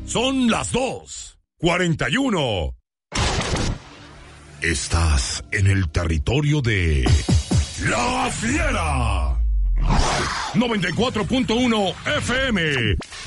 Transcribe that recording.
Son las 2:41. Estás en el territorio de La Fiera. 94.1 FM.